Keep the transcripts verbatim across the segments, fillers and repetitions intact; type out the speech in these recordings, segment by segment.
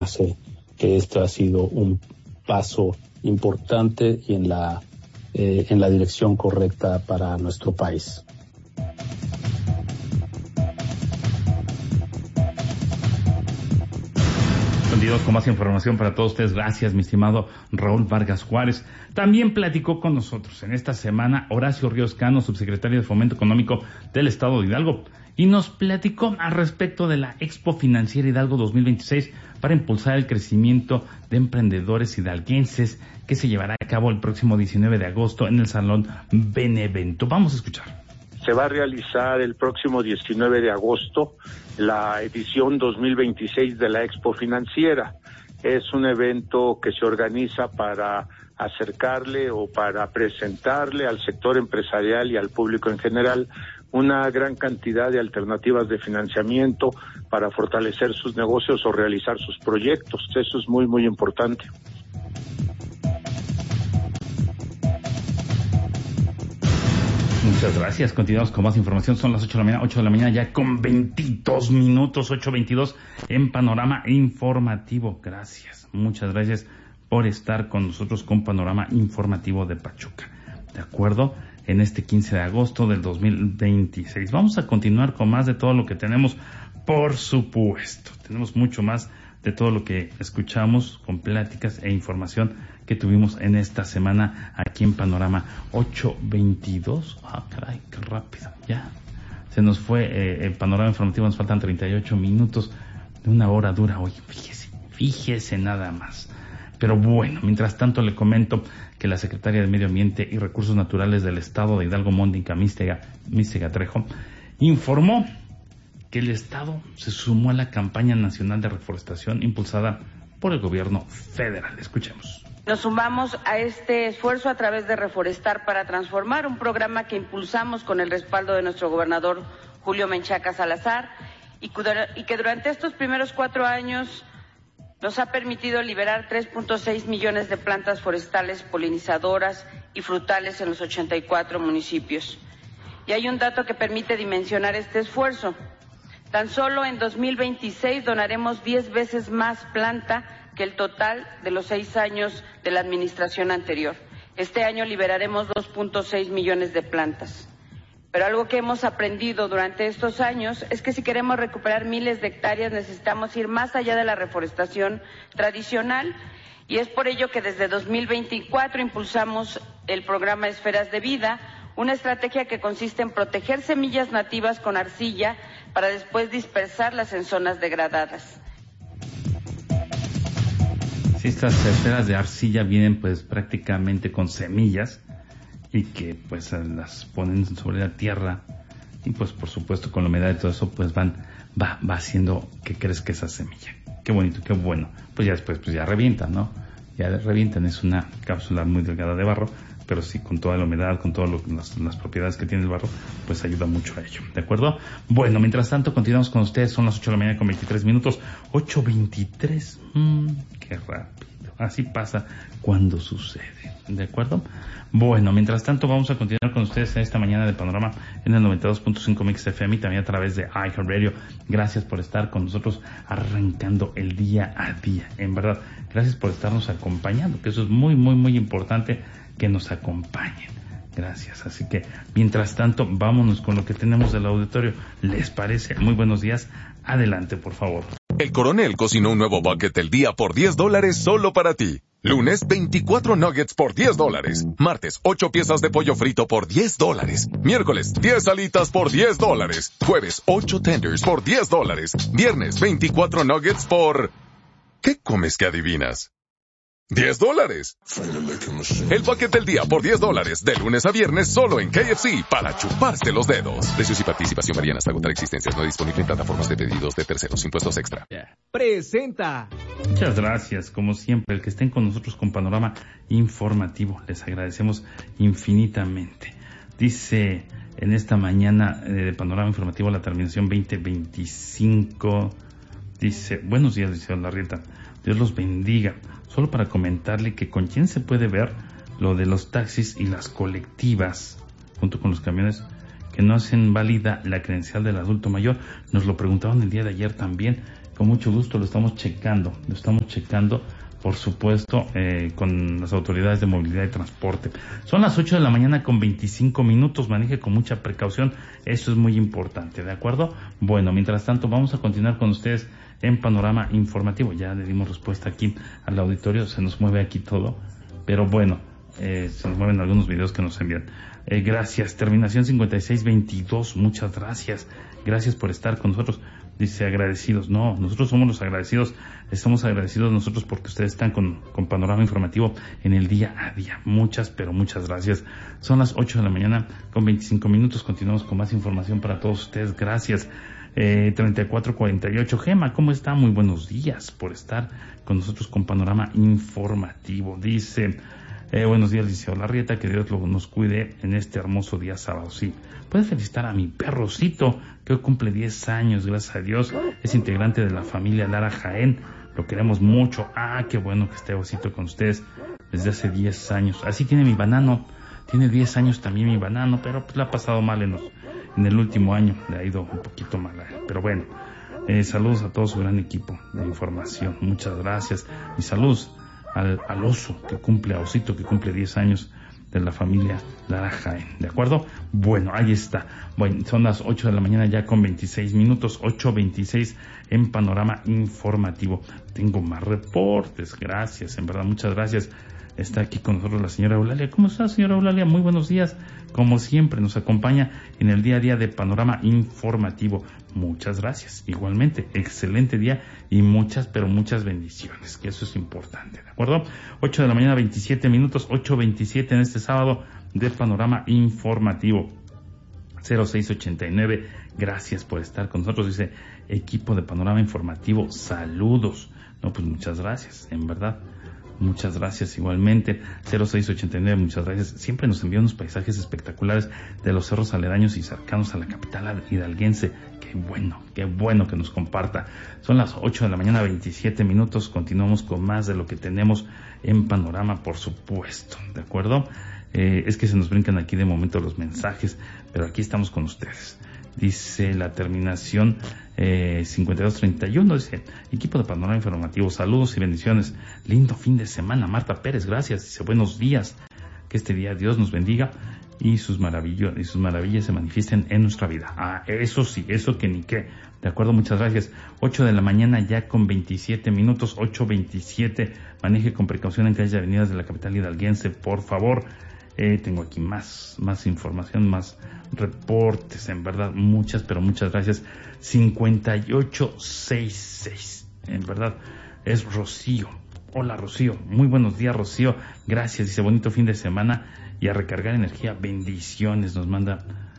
Sé que esto ha sido un paso importante y en la, eh, en la dirección correcta para nuestro país. Continuamos con más información para todos ustedes. Gracias, mi estimado Raúl Vargas Juárez. También platicó con nosotros en esta semana Horacio Ríos Cano, subsecretario de Fomento Económico del Estado de Hidalgo, y nos platicó al respecto de la Expo Financiera Hidalgo dos mil veintiséis para impulsar el crecimiento de emprendedores hidalguenses que se llevará a cabo el próximo diecinueve de agosto en el Salón Benevento. Vamos a escuchar. Se va a realizar el próximo diecinueve de agosto la edición dos mil veintiséis de la Expo Financiera. Es un evento que se organiza para acercarle o para presentarle al sector empresarial y al público en general una gran cantidad de alternativas de financiamiento para fortalecer sus negocios o realizar sus proyectos. Eso es muy, muy importante. Muchas gracias. Continuamos con más información. Son las ocho de la mañana, ocho de la mañana ya con veintidós minutos, ocho veintidós en Panorama Informativo. Gracias. Muchas gracias por estar con nosotros con Panorama Informativo de Pachuca. ¿De acuerdo? En este quince de agosto del dos mil veintiséis. Vamos a continuar con más de todo lo que tenemos, por supuesto. Tenemos mucho más de todo lo que escuchamos con pláticas e información que tuvimos en esta semana aquí en Panorama. Ocho veintidós. Ah, caray, qué rápido. Ya se nos fue eh, el Panorama Informativo. Nos faltan treinta y ocho minutos de una hora dura hoy. Fíjese, fíjese nada más. Pero bueno, mientras tanto le comento que la Secretaria de Medio Ambiente y Recursos Naturales del Estado de Hidalgo, Mónica Místega, Místega Trejo, informó que el Estado se sumó a la campaña nacional de reforestación impulsada por el gobierno federal. Escuchemos. Nos sumamos a este esfuerzo a través de Reforestar para Transformar, un programa que impulsamos con el respaldo de nuestro gobernador Julio Menchaca Salazar y que durante estos primeros cuatro años nos ha permitido liberar tres punto seis millones de plantas forestales polinizadoras y frutales en los ochenta y cuatro municipios. Y hay un dato que permite dimensionar este esfuerzo. Tan solo en dos mil veintiséis donaremos diez veces más planta que el total de los seis años de la administración anterior. Este año liberaremos dos punto seis millones de plantas. Pero algo que hemos aprendido durante estos años es que si queremos recuperar miles de hectáreas necesitamos ir más allá de la reforestación tradicional, y es por ello que desde dos mil veinticuatro impulsamos el programa Esferas de Vida, una estrategia que consiste en proteger semillas nativas con arcilla para después dispersarlas en zonas degradadas. Sí, estas esferas de arcilla vienen pues prácticamente con semillas y que pues las ponen sobre la tierra y pues por supuesto con la humedad y todo eso pues van va va haciendo que crezca esa semilla. Qué bonito, qué bueno. Pues ya después pues ya revientan, ¿no? Ya revientan, es una cápsula muy delgada de barro, pero sí con toda la humedad, con todas las, las propiedades que tiene el barro, pues ayuda mucho a ello, ¿de acuerdo? Bueno, mientras tanto continuamos con ustedes, son las ocho de la mañana con veintitrés minutos, ocho veintitrés, mmm, qué rápido. Así pasa cuando sucede, ¿de acuerdo? Bueno, mientras tanto vamos a continuar con ustedes en esta mañana de Panorama en el noventa y dos punto cinco Mix F M y también a través de iHeartRadio. Gracias por estar con nosotros arrancando el día a día, en verdad. Gracias por estarnos acompañando, que eso es muy, muy, muy importante, que nos acompañen. Gracias. Así que, mientras tanto, vámonos con lo que tenemos del auditorio. ¿Les parece? Muy buenos días. Adelante, por favor. El Coronel cocinó un nuevo bucket del día por diez dólares solo para ti. Lunes, veinticuatro nuggets por diez dólares. Martes, ocho piezas de pollo frito por diez dólares. Miércoles, diez alitas por diez dólares. Jueves, ocho tenders por diez dólares. Viernes, veinticuatro nuggets por... ¿Qué comes que adivinas? diez dólares. El bucket del día por diez dólares, de lunes a viernes solo en K F C, para chuparse los dedos. Precios y participación varían hasta agotar existencias. No disponible en plataformas de pedidos de terceros. Impuestos extra. Yeah. Presenta. Muchas gracias, como siempre, el que estén con nosotros con Panorama Informativo. Les agradecemos infinitamente. Dice en esta mañana eh, de Panorama Informativo la terminación veinte veinticinco. Dice, buenos días, dice Larrieta. Dios los bendiga. Solo para comentarle que con quién se puede ver lo de los taxis y las colectivas, junto con los camiones, que no hacen válida la credencial del adulto mayor. Nos lo preguntaban el día de ayer también, con mucho gusto lo estamos checando, lo estamos checando, por supuesto, eh, con las autoridades de movilidad y transporte. Son las ocho de la mañana con veinticinco minutos, maneje con mucha precaución, eso es muy importante, ¿de acuerdo? Bueno, mientras tanto vamos a continuar con ustedes en Panorama Informativo. Ya le dimos respuesta aquí al auditorio, se nos mueve aquí todo, pero bueno, eh, se nos mueven algunos videos que nos envían. Eh, gracias, terminación cincuenta y seis veintidós, muchas gracias, gracias por estar con nosotros. Dice agradecidos, no, nosotros somos los agradecidos, estamos agradecidos nosotros porque ustedes están con, con Panorama Informativo en el día a día. Muchas, pero muchas gracias. Son las ocho de la mañana con veinticinco minutos, continuamos con más información para todos ustedes, gracias. Eh, treinta y cuatro cuarenta y ocho, Gema, ¿cómo está? Muy buenos días por estar con nosotros con Panorama Informativo. Dice, eh, buenos días, Liceo Larrieta, que Dios lo, nos cuide en este hermoso día sábado. Sí, puede felicitar a mi perrocito, que hoy cumple diez años, gracias a Dios, es integrante de la familia Lara Jaén, lo queremos mucho. Ah, qué bueno que esté Osito con ustedes desde hace diez años. Así tiene mi banano, tiene diez años también mi banano, pero pues le ha pasado mal en, los, en el último año, le ha ido un poquito mal a él, pero bueno, eh, saludos a todo su gran equipo de información, muchas gracias, y saludos al, al oso que cumple, a Osito que cumple diez años, de la familia Lara Jaén, ¿de acuerdo? Bueno, ahí está. Bueno, son las ocho de la mañana ya con veintiséis minutos, ocho veintiséis en Panorama Informativo. Tengo más reportes, gracias, en verdad, muchas gracias. Está aquí con nosotros la señora Eulalia. ¿Cómo está, señora Eulalia? Muy buenos días. Como siempre, nos acompaña en el día a día de Panorama Informativo. Muchas gracias. Igualmente, excelente día y muchas, pero muchas bendiciones, que eso es importante, ¿de acuerdo? ocho de la mañana, veintisiete minutos, ocho veintisiete en este sábado de Panorama Informativo. cero seis ochenta y nueve, gracias por estar con nosotros, dice equipo de Panorama Informativo, saludos. No, pues muchas gracias, en verdad. Muchas gracias igualmente. cero seis ochenta y nueve, muchas gracias. Siempre nos envían unos paisajes espectaculares de los cerros aledaños y cercanos a la capital hidalguense. Qué bueno, qué bueno que nos comparta. Son las ocho de la mañana, veintisiete minutos. Continuamos con más de lo que tenemos en Panorama, por supuesto. ¿De acuerdo? Eh, es que se nos brincan aquí de momento los mensajes, pero aquí estamos con ustedes. Dice la terminación eh, cincuenta y dos treinta y uno, dice equipo de Panorama Informativo, saludos y bendiciones, lindo fin de semana. Marta Pérez, gracias, dice buenos días, que este día Dios nos bendiga y sus maravillas y sus maravillas se manifiesten en nuestra vida. Ah, eso sí, eso que ni qué. De acuerdo, muchas gracias. ocho de la mañana ya con veintisiete minutos, ocho veintisiete. Maneje con precaución en calles y avenidas de la capital hidalguense, por favor. Eh, tengo aquí más, más información, más reportes, en verdad, muchas, pero muchas gracias. cincuenta y ocho sesenta y seis, en verdad, es Rocío. Hola, Rocío, muy buenos días, Rocío, gracias, dice bonito fin de semana y a recargar energía, bendiciones, nos manda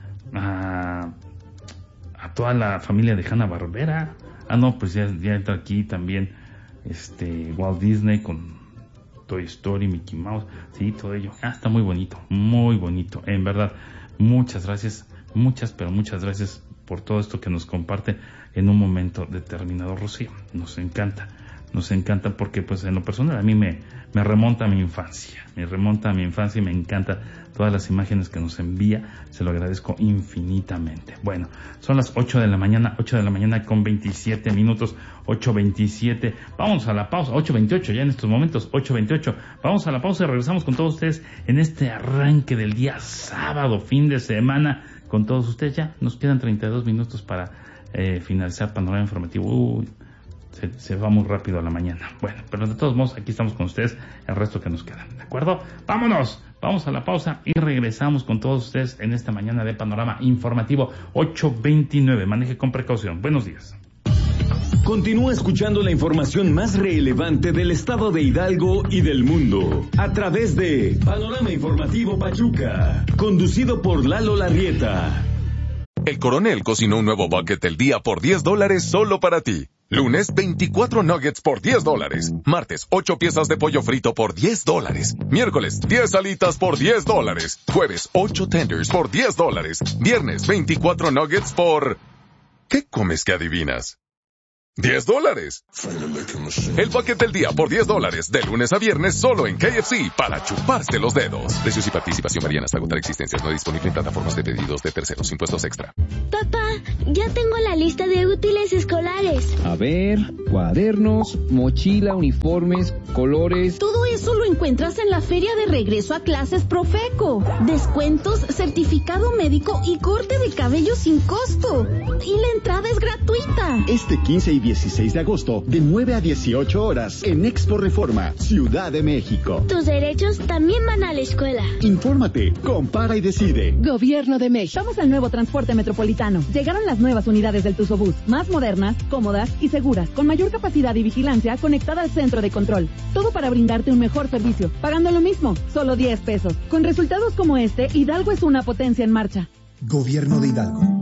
a, a toda la familia de Hanna-Barbera. Ah, no, pues ya, ya entra aquí también este Walt Disney con Toy Story, Mickey Mouse, sí, todo ello. Ah, está muy bonito, muy bonito, en verdad. Muchas gracias, muchas, pero muchas gracias por todo esto que nos comparte en un momento determinado, Rocío. Nos encanta, nos encanta porque pues en lo personal a mí me, me remonta a mi infancia, me remonta a mi infancia y me encanta todas las imágenes que nos envía, se lo agradezco infinitamente. Bueno, son las ocho de la mañana, ocho de la mañana con veintisiete minutos, ocho veintisiete, vamos a la pausa, ocho veintiocho ya en estos momentos, ocho veintiocho, vamos a la pausa y regresamos con todos ustedes en este arranque del día sábado, fin de semana, con todos ustedes. Ya nos quedan treinta y dos minutos para eh, finalizar Panorama Informativo. Uy, Se, se va muy rápido a la mañana. Bueno, pero de todos modos, aquí estamos con ustedes, el resto que nos queda, ¿de acuerdo? ¡Vámonos! Vamos a la pausa y regresamos con todos ustedes en esta mañana de Panorama Informativo, ocho veintinueve. Maneje con precaución. Buenos días. Continúa escuchando la información más relevante del estado de Hidalgo y del mundo a través de Panorama Informativo Pachuca, conducido por Lalo Larrieta. El Coronel cocinó un nuevo bucket del día por diez dólares solo para ti. Lunes, veinticuatro nuggets por diez dólares. Martes, ocho piezas de pollo frito por diez dólares. Miércoles, diez alitas por diez dólares. Jueves, ocho tenders por diez dólares. Viernes, veinticuatro nuggets por... ¿Qué comes que adivinas? diez dólares. El paquete del día por diez dólares, de lunes a viernes, solo en K F C, para chuparse los dedos. Precios y participación varían hasta agotar existencias. No disponible en plataformas de pedidos de terceros, impuestos extra. Papá, ya tengo la lista de útiles escolares. A ver, cuadernos, mochila, uniformes, colores. Todo eso lo encuentras en la feria de regreso a clases Profeco. Descuentos, certificado médico y corte de cabello sin costo. Y la entrada es gratuita. Este quince y dieciséis de agosto, de nueve a dieciocho horas, en Expo Reforma, Ciudad de México. Tus derechos también van a la escuela. Infórmate, compara y decide. Gobierno de México. Vamos al nuevo transporte metropolitano. Llegaron las nuevas unidades del Tuzobús, más modernas, cómodas y seguras, con mayor capacidad y vigilancia conectada al centro de control. Todo para brindarte un mejor servicio, pagando lo mismo, solo diez pesos. Con resultados como este, Hidalgo es una potencia en marcha. Gobierno de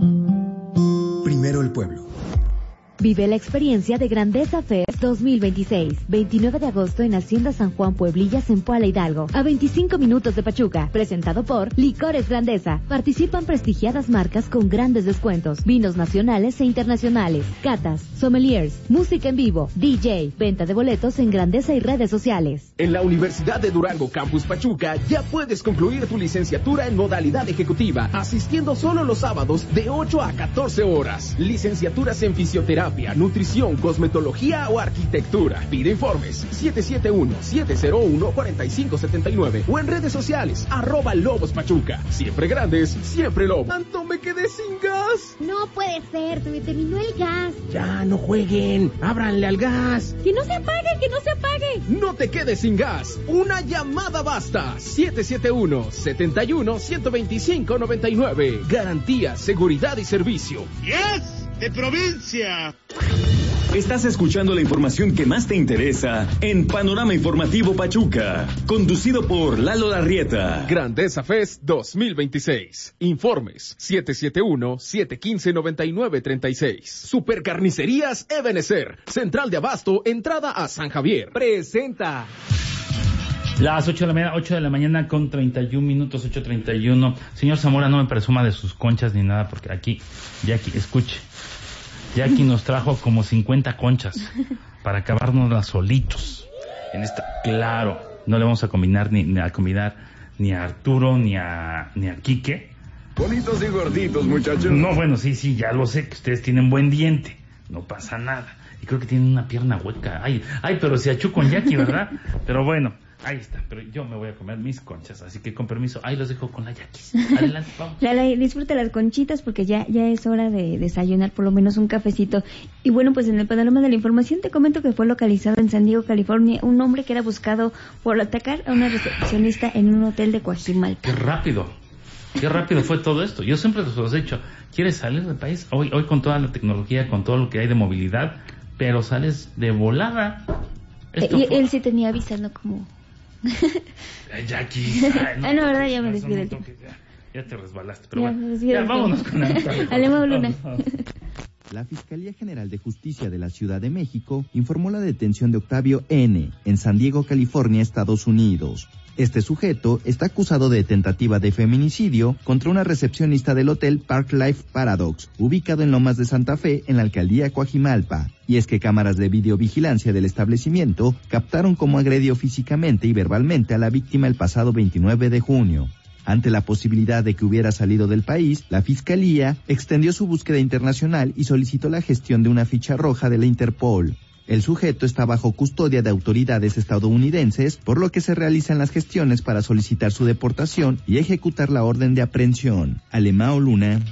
Hidalgo. Primero el pueblo. Vive la experiencia de Grandeza Fest dos mil veintiséis, veintinueve de agosto en Hacienda San Juan Pueblillas en Puala Hidalgo, a veinticinco minutos de Pachuca, presentado por Licores Grandeza. Participan prestigiadas marcas con grandes descuentos, vinos nacionales e internacionales, catas, sommeliers, música en vivo, D J, venta de boletos en Grandeza y redes sociales. En la Universidad de Durango Campus Pachuca ya puedes concluir tu licenciatura en modalidad ejecutiva, asistiendo solo los sábados de ocho a catorce horas. Licenciaturas en fisioterapia, nutrición, cosmetología o arquitectura. Pide informes siete siete uno, siete cero uno, cuatro cinco siete nueve o en redes sociales arroba Lobos Pachuca. Siempre grandes, siempre Lobos. ¡Tanto me quedé sin gas! No puede ser, se me terminó el gas. Ya, no jueguen, ábranle al gas. ¡Que no se apague, que no se apague! No te quedes sin gas, una llamada basta. siete siete uno, siete uno, uno dos cinco, nueve nueve. Garantía, seguridad y servicio. ¡Yes! ¡De provincia! Estás escuchando la información que más te interesa en Panorama Informativo Pachuca, conducido por Lalo Larrieta. Grandeza Fest dos mil veintiséis. Informes siete siete uno, siete uno cinco, nueve nueve tres seis. Supercarnicerías Ebenezer, Central de Abasto, entrada a San Javier. Presenta. Las ocho de la mañana, ocho de la mañana con treinta y un minutos, ocho treinta y uno. Señor Zamora, no me presuma de sus conchas ni nada, porque aquí, Jackie, escuche. Jackie nos trajo como cincuenta conchas para acabárnoslas solitos. En esta, claro, no le vamos a combinar ni, ni a combinar ni a Arturo ni a ni a Quique. Bonitos y gorditos, muchachos. No, bueno, sí, sí, ya lo sé que ustedes tienen buen diente. No pasa nada. Y creo que tienen una pierna hueca. Ay, ay, pero se achú con Jackie, ¿verdad? Pero bueno, ahí está. Pero yo me voy a comer mis conchas, así que con permiso, ahí los dejo con la Jackie. Adelante, vamos. Lala, disfruta las conchitas porque ya, ya es hora de desayunar por lo menos un cafecito. Y bueno, pues en el panorama de la información te comento que fue localizado en San Diego, California, un hombre que era buscado por atacar a una recepcionista en un hotel de Coajimalpa. ¡Qué rápido! Qué rápido fue todo esto. Yo siempre los he dicho, ¿quieres salir del país? Hoy, hoy con toda la tecnología, con todo lo que hay de movilidad, pero sales de volada. Esto y fue... él sí tenía visa, no como... Ay, Jackie. Ay, no, ah, no, verdad, ya me despido. No, ya, ya te resbalaste, pero ya, bueno. Ya, vámonos con la... Alema Luna. La Fiscalía General de Justicia de la Ciudad de México informó la detención de Octavio N. en San Diego, California, Estados Unidos. Este sujeto está acusado de tentativa de feminicidio contra una recepcionista del hotel Park Life Paradox, ubicado en Lomas de Santa Fe, en la alcaldía Coajimalpa. Y es que cámaras de videovigilancia del establecimiento captaron cómo agredió físicamente y verbalmente a la víctima el pasado veintinueve de junio. Ante la posibilidad de que hubiera salido del país, la Fiscalía extendió su búsqueda internacional y solicitó la gestión de una ficha roja de la Interpol. El sujeto está bajo custodia de autoridades estadounidenses, por lo que se realizan las gestiones para solicitar su deportación y ejecutar la orden de aprehensión. Alemao Luna.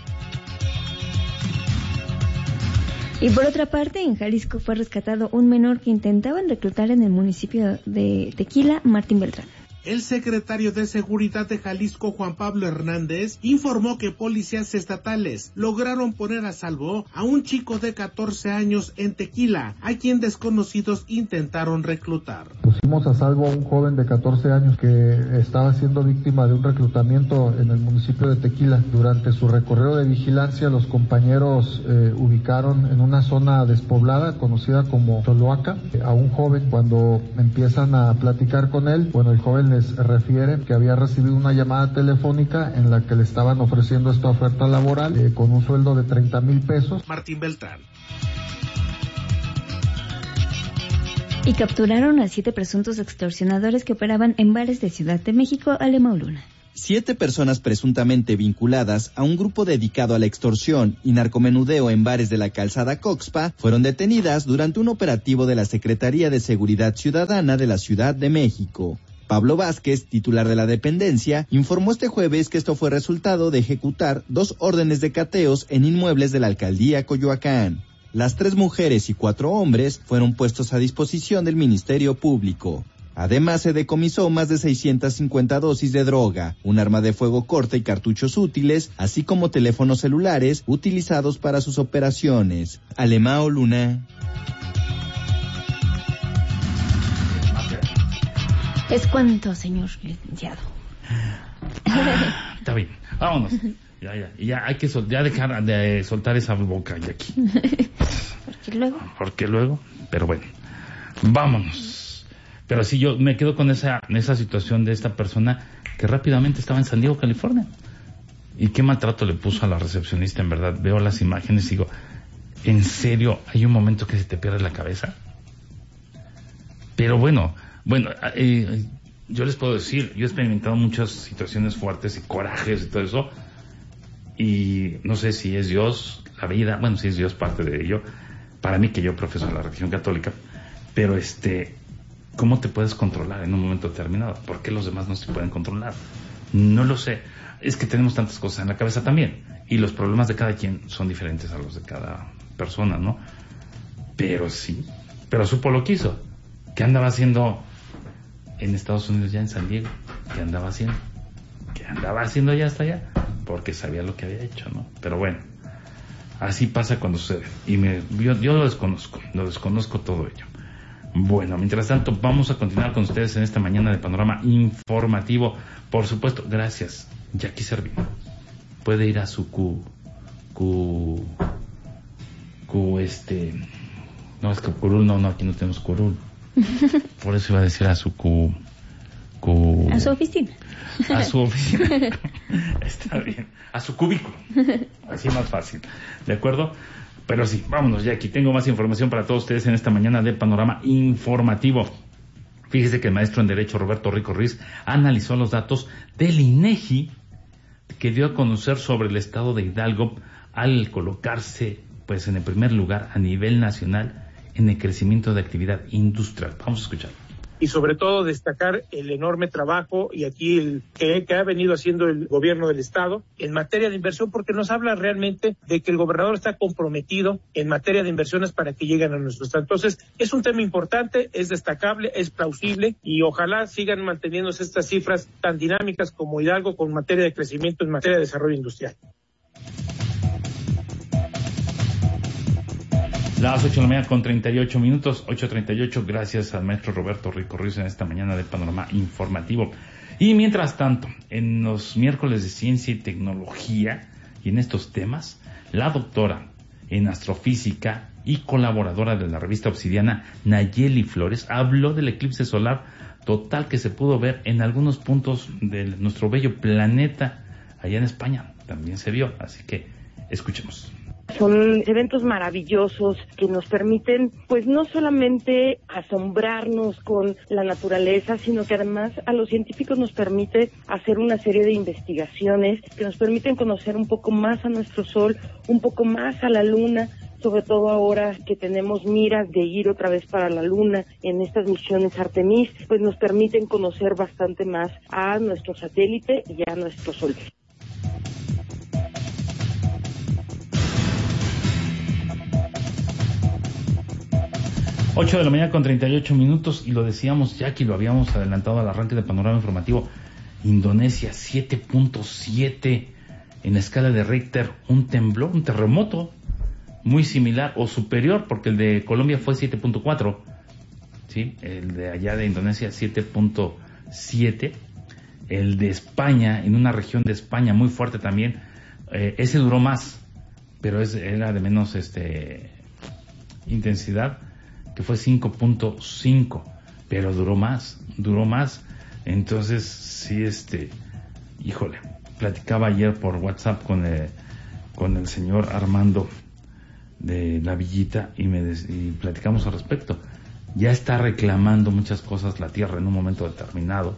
Y por otra parte, en Jalisco fue rescatado un menor que intentaban reclutar en el municipio de Tequila, Martín Beltrán. El secretario de Seguridad de Jalisco, Juan Pablo Hernández, informó que policías estatales lograron poner a salvo a un chico de catorce años en Tequila, a quien desconocidos intentaron reclutar. Pusimos a salvo a un joven de catorce años que estaba siendo víctima de un reclutamiento en el municipio de Tequila. Durante su recorrido de vigilancia, los compañeros eh, ubicaron en una zona despoblada, conocida como Toloaca, a un joven. Cuando empiezan a platicar con él, bueno, el joven les refiere que había recibido una llamada telefónica en la que le estaban ofreciendo esta oferta laboral eh, con un sueldo de treinta mil pesos. Martín Beltrán. Y capturaron a siete presuntos extorsionadores que operaban en bares de Ciudad de México, Alema Luna. Siete personas presuntamente vinculadas a un grupo dedicado a la extorsión y narcomenudeo en bares de la calzada Coxpa fueron detenidas durante un operativo de la Secretaría de Seguridad Ciudadana de la Ciudad de México. Pablo Vázquez, titular de la dependencia, informó este jueves que esto fue resultado de ejecutar dos órdenes de cateos en inmuebles de la alcaldía Coyoacán. Las tres mujeres y cuatro hombres fueron puestos a disposición del Ministerio Público. Además, se decomisó más de seiscientas cincuenta dosis de droga, un arma de fuego corta y cartuchos útiles, así como teléfonos celulares utilizados para sus operaciones. Alemao Luna. ¿Es cuánto, señor licenciado? Ah, está bien, vámonos. Ya, ya, ya hay que sol- ya dejar de soltar esa boca de aquí. Porque luego. Porque luego, pero bueno, vámonos. Pero sí, yo me quedo con esa, esa situación de esta persona que rápidamente estaba en San Diego, California. Y qué maltrato le puso a la recepcionista, en verdad. Veo las imágenes y digo, ¿en serio hay un momento que se te pierde la cabeza? Pero bueno, bueno, eh, yo les puedo decir, yo he experimentado muchas situaciones fuertes y corajes y todo eso. Y no sé si es Dios, la vida, bueno, si es Dios parte de ello, para mí que yo profeso la religión católica, pero este, ¿cómo te puedes controlar en un momento determinado? ¿Por qué los demás no se pueden controlar? No lo sé, es que tenemos tantas cosas en la cabeza también, y los problemas de cada quien son diferentes a los de cada persona, ¿no? Pero sí, pero supo lo que hizo. ¿Qué andaba haciendo en Estados Unidos, ya en San Diego? ¿Qué andaba haciendo? ¿Qué andaba haciendo ya hasta allá? Porque sabía lo que había hecho, ¿no? Pero bueno, así pasa cuando sucede. Y me, yo, yo lo desconozco, lo desconozco todo ello. Bueno, mientras tanto, vamos a continuar con ustedes en esta mañana de Panorama Informativo. Por supuesto, gracias, Jackie Servino. Puede ir a su Q, Q, Q, este... No, es que curul, no, no, aquí no tenemos curul. Por eso iba a decir a su Q... Q... A su oficina. A su oficina. Está bien. A su cubículo. Así más fácil. ¿De acuerdo? Pero sí, vámonos ya aquí. Tengo más información para todos ustedes en esta mañana de Panorama Informativo. Fíjese que el maestro en Derecho Roberto Rico Ruiz analizó los datos del INEGI que dio a conocer sobre el estado de Hidalgo al colocarse pues en el primer lugar a nivel nacional en el crecimiento de actividad industrial. Vamos a escuchar. Y sobre todo destacar el enorme trabajo y aquí el que, que ha venido haciendo el gobierno del estado en materia de inversión, porque nos habla realmente de que el gobernador está comprometido en materia de inversiones para que lleguen a nuestro estado. Entonces, es un tema importante, es destacable, es plausible y ojalá sigan manteniéndose estas cifras tan dinámicas como Hidalgo con materia de crecimiento en materia de desarrollo industrial. Las ocho de la mañana con treinta y ocho minutos, ocho treinta y ocho, gracias al maestro Roberto Rico Ruiz en esta mañana de Panorama Informativo. Y mientras tanto, en los miércoles de Ciencia y Tecnología y en estos temas, la doctora en astrofísica y colaboradora de la revista Obsidiana, Nayeli Flores, habló del eclipse solar total que se pudo ver en algunos puntos de nuestro bello planeta allá en España. También se vio, así que escuchemos. Son eventos maravillosos que nos permiten, pues no solamente asombrarnos con la naturaleza, sino que además a los científicos nos permite hacer una serie de investigaciones que nos permiten conocer un poco más a nuestro Sol, un poco más a la Luna, sobre todo ahora que tenemos miras de ir otra vez para la Luna en estas misiones Artemis, pues nos permiten conocer bastante más a nuestro satélite y a nuestro Sol. ocho de la mañana con treinta y ocho minutos, y lo decíamos ya que lo habíamos adelantado al arranque de Panorama Informativo. Indonesia siete punto siete en la escala de Richter, un temblor, un terremoto muy similar o superior, porque el de Colombia fue siete punto cuatro, ¿sí? El de allá de Indonesia siete punto siete, el de España, en una región de España muy fuerte también, eh, ese duró más, pero es, era de menos este intensidad, que fue cinco punto cinco, pero duró más, duró más. Entonces, sí, este, híjole, platicaba ayer por WhatsApp con el, con el señor Armando de La Villita y me des, y platicamos al respecto. ya está reclamando muchas cosas la Tierra en un momento determinado,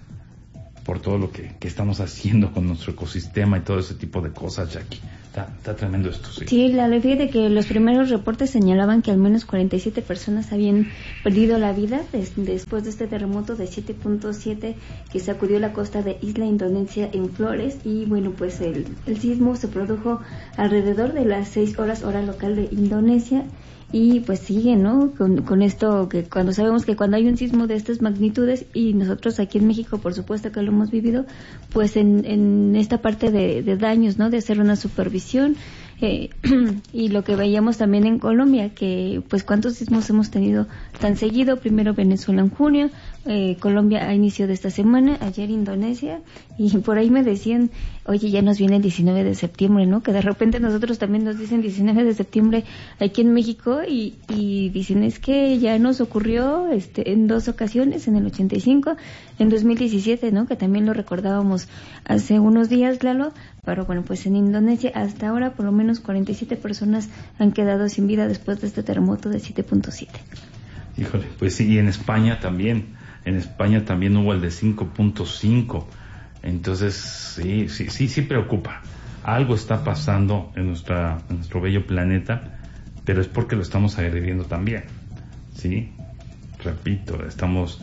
por todo lo que, que estamos haciendo con nuestro ecosistema y todo ese tipo de cosas, Jackie. Está, está tremendo esto, sí. Sí, la ley de que los primeros reportes señalaban que al menos cuarenta y siete personas habían perdido la vida des, después de este terremoto de siete punto siete que sacudió la costa de Isla Indonesia en Flores. Y bueno, pues el, el sismo se produjo alrededor de las seis horas hora local de Indonesia. Y pues sigue, ¿no? Con, con esto que cuando sabemos que cuando hay un sismo de estas magnitudes, y nosotros aquí en México por supuesto que lo hemos vivido, pues en, en esta parte de, de daños, ¿no? De hacer una supervisión, eh, y lo que veíamos también en Colombia, que pues cuántos sismos hemos tenido tan seguido. Primero Venezuela en junio, eh, Colombia a inicio de esta semana, ayer Indonesia, y por ahí me decían, oye, ya nos viene el diecinueve de septiembre, ¿no? Que de repente nosotros también nos dicen diecinueve de septiembre aquí en México, y, y dicen es que ya nos ocurrió este en dos ocasiones, en el ochenta y cinco, en dos mil diecisiete, ¿no? Que también lo recordábamos hace unos días, Lalo. Pero bueno, pues en Indonesia hasta ahora por lo menos cuarenta y siete personas han quedado sin vida después de este terremoto de siete punto siete. Híjole, pues sí, y en España también, en España también hubo el de cinco punto cinco. Entonces, sí, sí, sí, sí preocupa. Algo está pasando en nuestra, en nuestro bello planeta, pero es porque lo estamos agrediendo también, ¿sí? Repito, estamos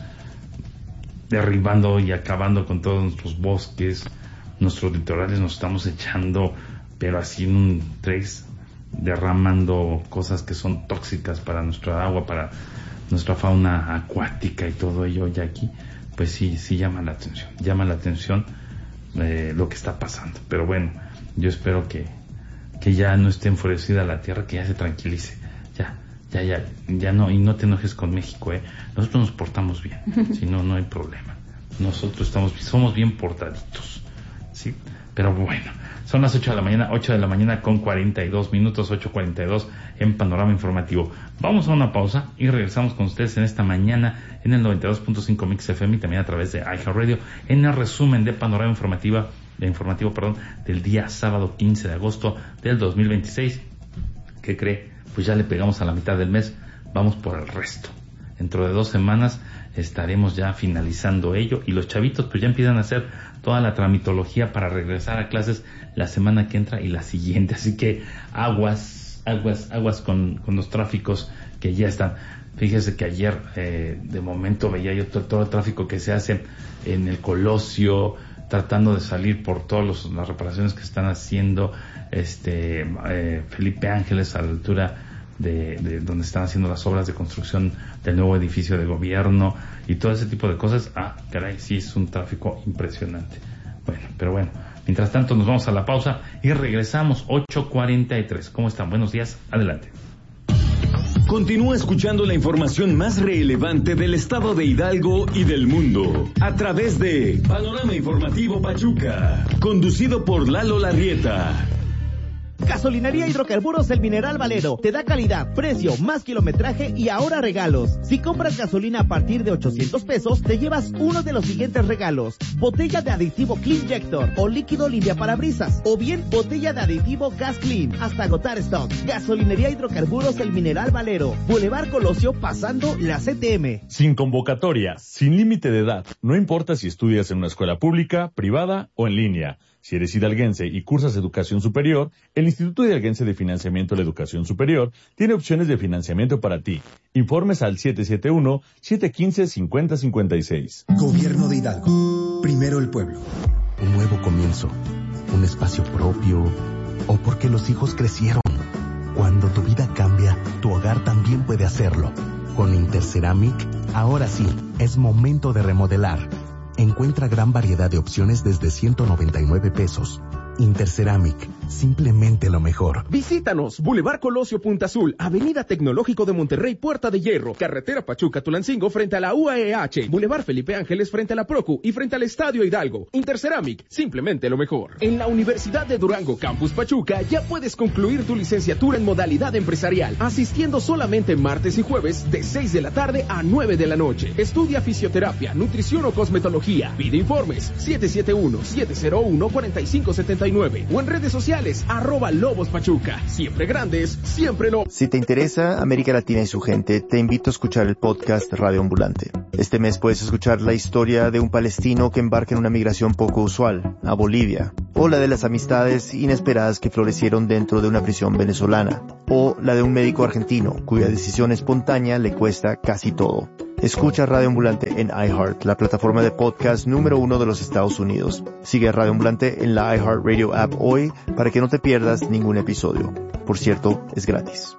derribando y acabando con todos nuestros bosques, nuestros litorales nos estamos echando, pero así en un tres, derramando cosas que son tóxicas para nuestra agua, para nuestra fauna acuática y todo ello, ya aquí, pues sí, sí llama la atención, llama la atención eh, lo que está pasando. Pero bueno, yo espero que, que ya no esté enfurecida la tierra, que ya se tranquilice, ya, ya, ya, ya no, y no te enojes con México, eh, nosotros nos portamos bien, si no, no hay problema, nosotros estamos, somos bien portaditos. Sí, pero bueno, son las ocho de la mañana, ocho de la mañana con cuarenta y dos minutos, ocho cuarenta y dos en Panorama Informativo. Vamos a una pausa y regresamos con ustedes en esta mañana en el noventa y dos punto cinco Mix F M y también a través de iHeartRadio en el resumen de Panorama Informativa, de informativo, perdón, del día sábado quince de agosto del dos mil veintiséis. ¿Qué cree? Pues ya le pegamos a la mitad del mes, vamos por el resto. Dentro de dos semanas estaremos ya finalizando ello y los chavitos pues ya empiezan a hacer toda la tramitología para regresar a clases la semana que entra y la siguiente, así que aguas, aguas, aguas con, con los tráficos que ya están. Fíjese que ayer eh, de momento veía yo todo, todo el tráfico que se hace en el Colosio, tratando de salir por todas las reparaciones que están haciendo, este eh, Felipe Ángeles a la altura De, de donde están haciendo las obras de construcción del nuevo edificio de gobierno y todo ese tipo de cosas. Ah, caray, sí es un tráfico impresionante. Bueno, pero bueno, mientras tanto nos vamos a la pausa y regresamos. Ocho cuarenta y tres. ¿Cómo están? Buenos días, adelante. Continúa escuchando la información más relevante del estado de Hidalgo y del mundo a través de Panorama Informativo Pachuca, conducido por Lalo Larrieta. Gasolinería Hidrocarburos El Mineral Valero te da calidad, precio, más kilometraje y ahora regalos. Si compras gasolina a partir de ochocientos pesos, te llevas uno de los siguientes regalos: botella de aditivo Cleanjector o líquido limpia parabrisas, o bien botella de aditivo Gas Clean hasta agotar stock. Gasolinería Hidrocarburos El Mineral Valero, Boulevard Colosio pasando la C T M. Sin convocatoria, sin límite de edad, no importa si estudias en una escuela pública, privada o en línea. Si eres hidalguense y cursas educación superior, el Instituto Hidalguense de Financiamiento de la Educación Superior tiene opciones de financiamiento para ti. Informes al siete siete uno, siete uno cinco, cinco cero cinco seis. Gobierno de Hidalgo. Primero el pueblo. Un nuevo comienzo. Un espacio propio. O porque los hijos crecieron. Cuando tu vida cambia, tu hogar también puede hacerlo. Con Interceramic, ahora sí, es momento de remodelar. Encuentra gran variedad de opciones desde ciento noventa y nueve pesos. Interceramic, simplemente lo mejor. Visítanos, Boulevard Colosio Punta Azul, Avenida Tecnológico de Monterrey, Puerta de Hierro, Carretera Pachuca-Tulancingo frente a la U A E H, Boulevard Felipe Ángeles frente a la Procu y frente al Estadio Hidalgo. Interceramic, simplemente lo mejor. En la Universidad de Durango Campus Pachuca ya puedes concluir tu licenciatura en modalidad empresarial, asistiendo solamente martes y jueves de seis de la tarde a nueve de la noche. Estudia fisioterapia, nutrición o cosmetología. Pide informes siete siete uno, siete cero uno, cuatro cinco siete y nueve o en redes sociales, arroba Lobos Pachuca. Siempre grandes, siempre Lobos. Si te interesa América Latina y su gente, te invito a escuchar el podcast Radio Ambulante. Este mes puedes escuchar la historia de un palestino que embarca en una migración poco usual, a Bolivia, o la de las amistades inesperadas que florecieron dentro de una prisión venezolana, o la de un médico argentino cuya decisión espontánea le cuesta casi todo. Escucha Radio Ambulante en iHeart, la plataforma de podcast número uno de los Estados Unidos. Sigue a Radio Ambulante en la iHeartRadio app hoy para que no te pierdas ningún episodio. Por cierto, es gratis.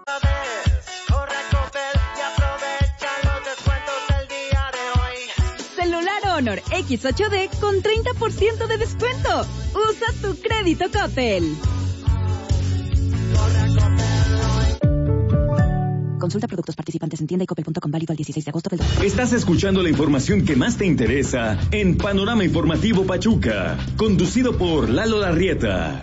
Celular Honor equis ocho de con treinta por ciento de descuento. Usa tu crédito Coppel. Consulta productos participantes en tienda y coppel punto com, válido al dieciséis de agosto del dos. Estás escuchando la información que más te interesa en Panorama Informativo Pachuca, conducido por Lalo Larrieta.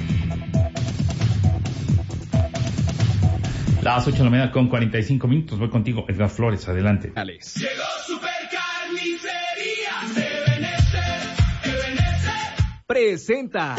Las ocho de la mañana con cuarenta y cinco minutos. Voy contigo, Edgar Flores. Adelante. Alex. Llegó Supercarnicería Ebenezer, Ebenezer. Presenta.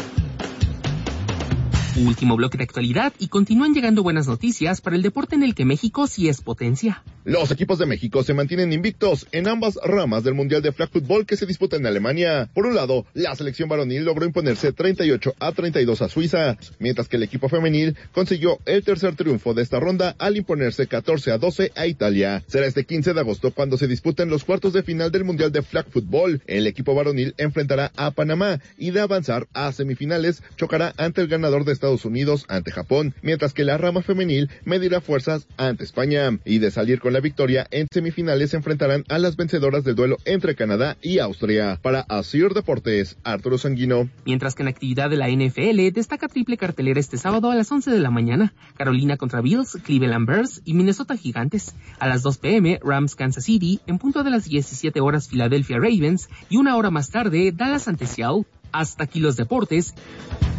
Último bloque de actualidad y continúan llegando buenas noticias para el deporte en el que México sí es potencia. Los equipos de México se mantienen invictos en ambas ramas del Mundial de Flag Football que se disputa en Alemania. Por un lado, la selección varonil logró imponerse treinta y ocho a treinta y dos a Suiza, mientras que el equipo femenil consiguió el tercer triunfo de esta ronda al imponerse catorce a doce a Italia. Será este quince de agosto cuando se disputen los cuartos de final del Mundial de Flag Football. El equipo varonil enfrentará a Panamá y de avanzar a semifinales chocará ante el ganador de Estados Unidos ante Japón, mientras que la rama femenil medirá fuerzas ante España, y de salir con la victoria en semifinales se enfrentarán a las vencedoras del duelo entre Canadá y Austria. Para Asir Deportes, Arturo Sanguino. Mientras que en actividad de la N F L destaca triple cartelera este sábado a las once de la mañana, Carolina contra Bills, Cleveland Bears y Minnesota Gigantes. A las dos pe eme, Rams Kansas City, en punto de las diecisiete horas Philadelphia Ravens y una hora más tarde Dallas ante Seattle. Hasta aquí los deportes.